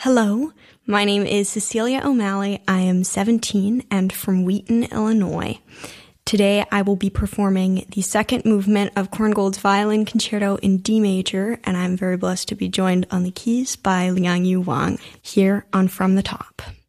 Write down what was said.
Hello, my name is Cecilia O'Malley. I am 17 and from Wheaton, Illinois. Today I will be performing the second movement of Korngold's Violin Concerto in D major, and I'm very blessed to be joined on the keys by Liang Yu Wang here on From the Top.